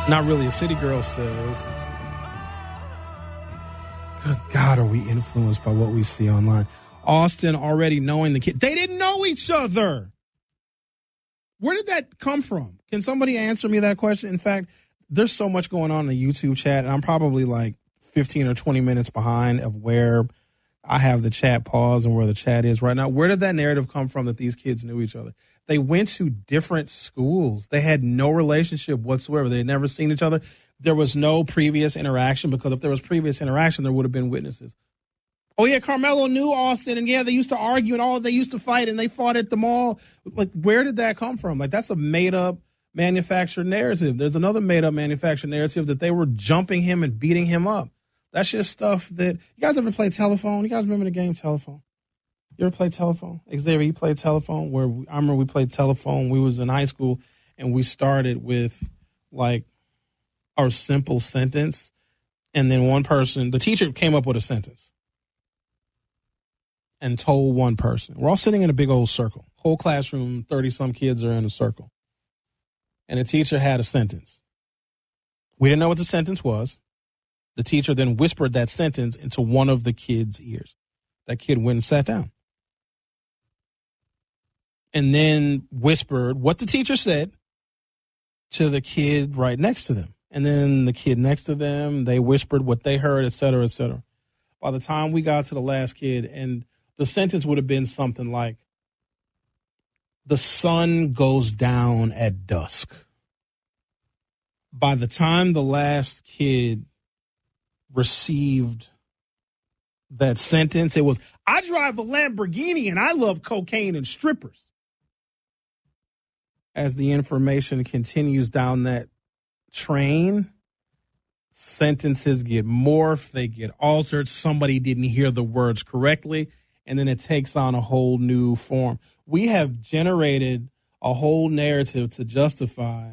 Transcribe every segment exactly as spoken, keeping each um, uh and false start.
Not really. A city girl says, good God, are we influenced by what we see online? Austin already knowing the kid. They didn't know each other. Where did that come from? Can somebody answer me that question? In fact, there's so much going on in the YouTube chat, and I'm probably like fifteen or twenty minutes behind of where I have the chat paused and where the chat is right now. Where did that narrative come from that these kids knew each other? They went to different schools. They had no relationship whatsoever. They had never seen each other. There was no previous interaction, because if there was previous interaction, there would have been witnesses. Oh, yeah, Carmelo knew Austin, and, yeah, they used to argue and all. They used to fight, and they fought at the mall. Like, where did that come from? Like, that's a made-up, manufactured narrative. There's another made-up, manufactured narrative that they were jumping him and beating him up. That's just stuff that – you guys ever play telephone? You guys remember the game Telephone? You ever play telephone? Xavier, you played telephone? Where we, I remember we played telephone. We was in high school, and we started with, like, our simple sentence, and then one person – the teacher came up with a sentence and told one person. We're all sitting in a big old circle. Whole classroom, thirty-some kids are in a circle. And the teacher had a sentence. We didn't know what the sentence was. The teacher then whispered that sentence into one of the kids' ears. That kid went and sat down. And then whispered what the teacher said to the kid right next to them. And then the kid next to them, they whispered what they heard, et cetera, et cetera. By the time we got to the last kid, and the sentence would have been something like, the sun goes down at dusk. By the time the last kid received that sentence, it was, I drive a Lamborghini and I love cocaine and strippers. As the information continues down that train, sentences get morphed, they get altered. Somebody didn't hear the words correctly, and then it takes on a whole new form. We have generated a whole narrative to justify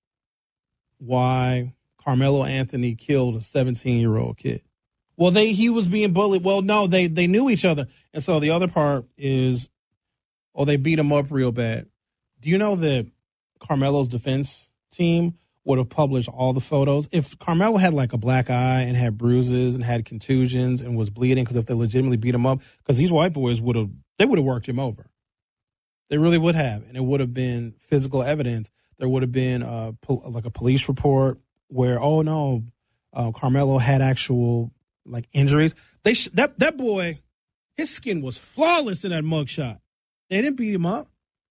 why Carmelo Anthony killed a seventeen-year-old kid. Well, they he was being bullied. Well, no, they, they knew each other. And so the other part is, oh, they beat him up real bad. Do you know that Carmelo's defense team would have published all the photos? If Carmelo had like a black eye and had bruises and had contusions and was bleeding, because if they legitimately beat him up, because these white boys would have, they would have worked him over. They really would have. And it would have been physical evidence. There would have been a, like a police report where, oh, no, uh, Carmelo had actual like injuries. They sh- that that boy, his skin was flawless in that mugshot. They didn't beat him up.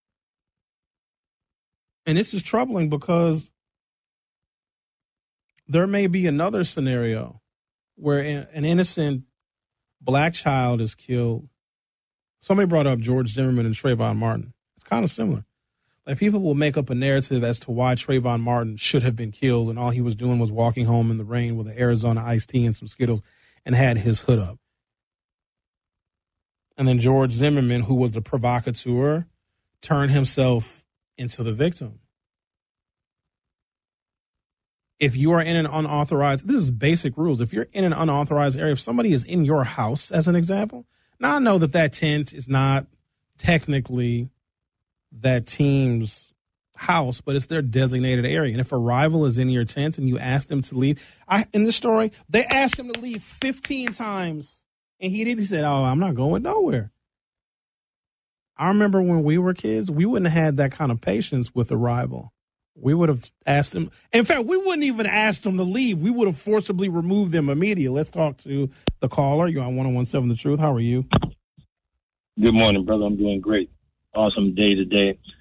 And this is troubling because there may be another scenario where an innocent black child is killed. Somebody brought up George Zimmerman and Trayvon Martin. It's kind of similar. Like, people will make up a narrative as to why Trayvon Martin should have been killed, and all he was doing was walking home in the rain with an Arizona iced tea and some Skittles and had his hood up. And then George Zimmerman, who was the provocateur, turned himself into the victim. If you are in an unauthorized, this is basic rules. If you're in an unauthorized area, if somebody is in your house, as an example, now I know that that tent is not technically that team's house, but it's their designated area. And if a rival is in your tent and you ask them to leave, I, in this story, they asked him to leave fifteen times, and he didn't. He said, oh, I'm not going nowhere. I remember when we were kids, we wouldn't have had that kind of patience with a rival. We would have asked them. In fact, we wouldn't even ask them to leave. We would have forcibly removed them immediately. Let's talk to the caller. You're on one oh one seven The Truth. How are you? Good morning, brother. I'm doing great. Awesome day today.